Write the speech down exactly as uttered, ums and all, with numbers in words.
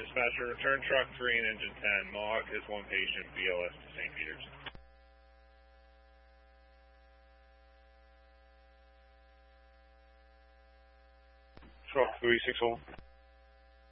Dispatcher, return truck three and engine ten. Mohawk is one patient, B L S to Saint Peter's. Truck three six one.